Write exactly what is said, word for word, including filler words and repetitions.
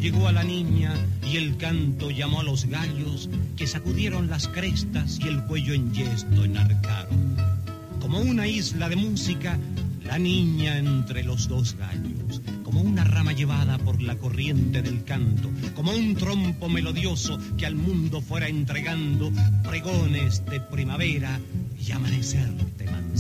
llegó a la niña y el canto llamó a los gallos que sacudieron las crestas y el cuello en yesto enarcaron. Como una isla de música, la niña entre los dos gallos, como una rama llevada por la corriente del canto, como un trompo melodioso que al mundo fuera entregando pregones de primavera y amanecer de manzana.